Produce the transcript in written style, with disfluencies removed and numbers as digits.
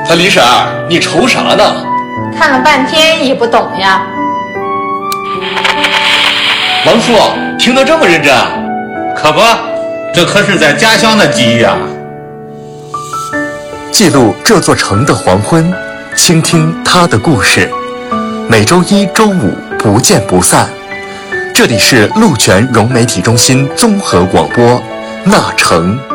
他李婶儿，你愁啥呢？ 看了半天也不懂呀。 王叔听得这么认真啊？ 可不，这可是在家乡的记忆啊。 记录这座城的黄昏，倾听它的故事。每周一、周五不见不散。这里是鹿泉融媒体中心综合广播，那城。